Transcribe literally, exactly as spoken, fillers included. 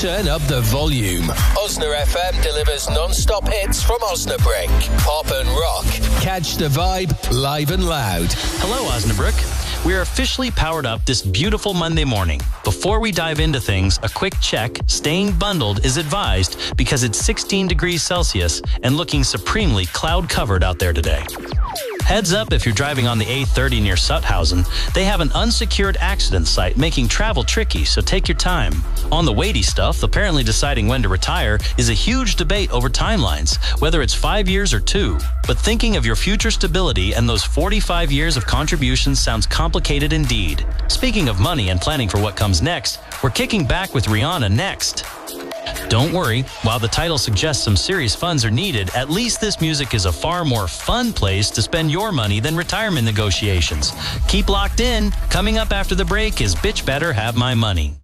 Turn up the volume. Osna F M delivers non-stop hits from Osnabrück. Pop and rock. Catch the vibe live and loud. Hello, Osnabrück. We are officially powered up this beautiful Monday morning. Before we dive into things, a quick check. Staying bundled is advised because it's sixteen degrees Celsius and looking supremely cloud-covered out there today. Heads up if you're driving on the A thirty near Sutthausen. They have an unsecured accident site making travel tricky, so take your time. On the weighty stuff, apparently deciding when to retire is a huge debate over timelines, whether it's five years or two. But thinking of your future stability and those forty-five years of contributions sounds complicated indeed. Speaking of money and planning for what comes next, we're kicking back with Rihanna next. Don't worry, while the title suggests some serious funds are needed, at least this music is a far more fun place to spend your money than retirement negotiations. Keep locked in. Coming up after the break is Bitch Better Have My Money.